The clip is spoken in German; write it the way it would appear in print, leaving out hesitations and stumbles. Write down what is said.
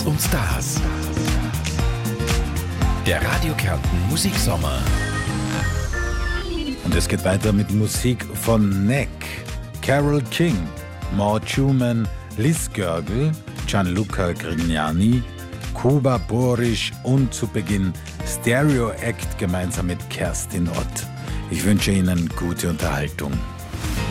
Hits und Stars. Der Radio Kärnten Musiksommer. Und es geht weiter mit Musik von Neck, Carole King, Maud Schumann, Liz Görgel, Gianluca Grignani, Kuba Borisch und zu Beginn Stereo Act gemeinsam mit Kerstin Ott. Ich wünsche Ihnen gute Unterhaltung.